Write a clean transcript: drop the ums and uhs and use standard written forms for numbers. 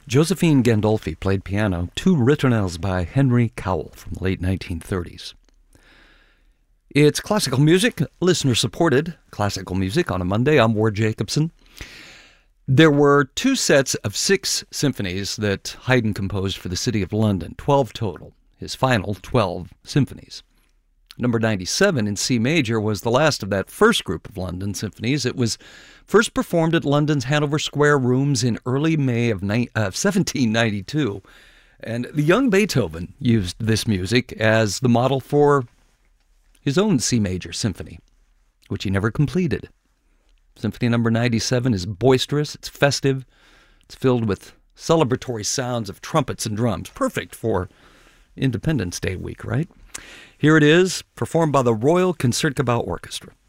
Josephine Gandolfi played piano, two ritornelles by Henry Cowell from the late 1930s. It's classical music, listener-supported classical music on a Monday. I'm Ward Jacobson. There were two sets of 6 symphonies that Haydn composed for the City of London, 12 total, his final 12 symphonies. Number 97 in C major was the last of that first group of London symphonies. It was first performed at London's Hanover Square Rooms in early May of 1792. And the young Beethoven used this music as the model for his own C major symphony, which he never completed. Symphony number 97 is boisterous, it's festive, it's filled with celebratory sounds of trumpets and drums. Perfect for Independence Day week, right? Here it is, performed by the Royal Concertgebouw Orchestra.